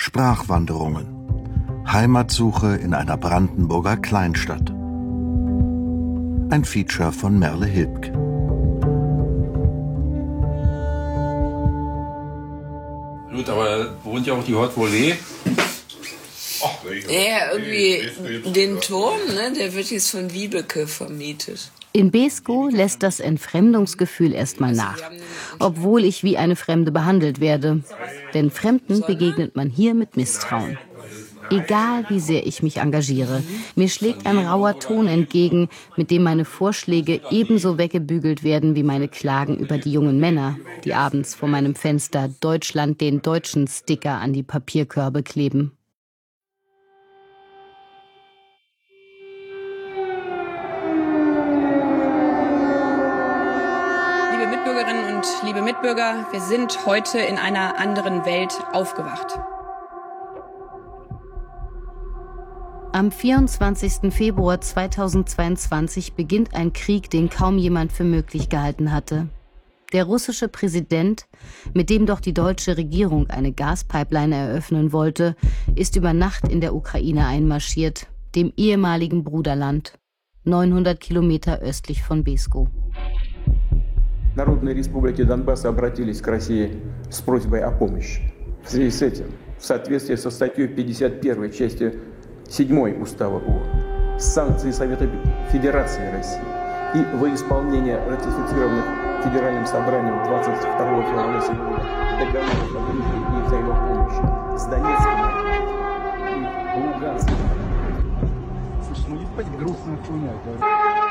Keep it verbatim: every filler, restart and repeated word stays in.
Sprachwanderungen. Heimatsuche in einer Brandenburger Kleinstadt. Ein Feature von Merle Hilbk. Gut, aber wohnt ja auch die Haute Volée. Ja, irgendwie den Turm, ne, der wird jetzt von Wiebeke vermietet. In Beeskow lässt das Entfremdungsgefühl erstmal nach, obwohl ich wie eine Fremde behandelt werde. Denn Fremden begegnet man hier mit Misstrauen. Egal wie sehr ich mich engagiere, mir schlägt ein rauer Ton entgegen, mit dem meine Vorschläge ebenso weggebügelt werden wie meine Klagen über die jungen Männer, die abends vor meinem Fenster Deutschland den Deutschen Sticker an die Papierkörbe kleben. Mitbürgerinnen und liebe Mitbürger, wir sind heute in einer anderen Welt aufgewacht. Am vierundzwanzigsten Februar zweitausendzweiundzwanzig beginnt ein Krieg, den kaum jemand für möglich gehalten hatte. Der russische Präsident, mit dem doch die deutsche Regierung eine Gaspipeline eröffnen wollte, ist über Nacht in der Ukraine einmarschiert, dem ehemaligen Bruderland, neunhundert Kilometer östlich von Beeskow. Народные республики Донбасса обратились к России с просьбой о помощи. В связи с этим, в соответствии со статьей пятьдесят первой части седьмой Устава ООН, санкции Совета Федерации России и во исполнение ратифицированных Федеральным собранием двадцать второго февраля сегодня договоров о дружбе и взаимопомощи с Донецком и Луганском. Слушай, ну ебать грустная хуйня,